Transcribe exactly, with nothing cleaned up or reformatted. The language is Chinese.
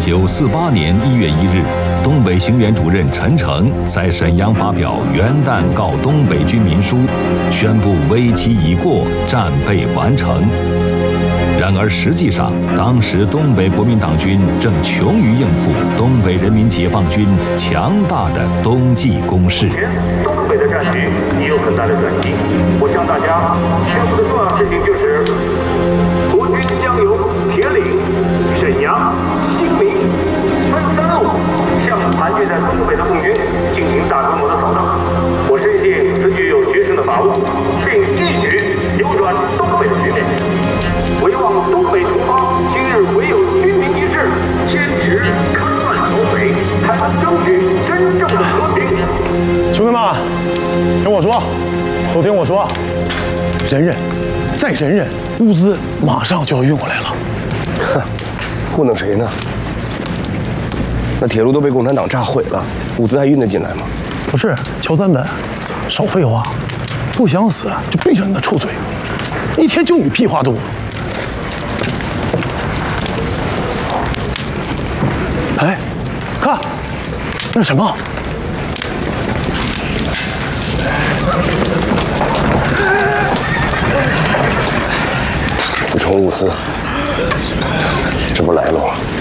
一九四八年一月一日，东北行辕主任陈诚在沈阳发表《元旦告东北军民书》，宣布危期已过，战备完成。然而实际上，当时东北国民党军正穷于应付东北人民解放军强大的冬季攻势。 东北的战局也有很大的转机。我向大家宣布的重要事情就是，国军将由铁岭、沈阳、新民分三路向盘踞在东北的共军进行大规模的扫荡。我深信此举有决胜的把握，并一举扭转东北的局面。唯望东北同胞今日唯有军民一致，坚持戡乱剿匪，才能争取真正的和平。 兄弟们，听我说，都听我说，忍忍，再忍忍，物资马上就要运过来了。 哼，糊弄谁呢？那铁路都被共产党炸毁了，物资还运得进来吗？ 不是，乔三本，少废话，不想死就闭上你的臭嘴，一天就你屁话多。哎，看，那是什么？ 补充物资，这不来了吗？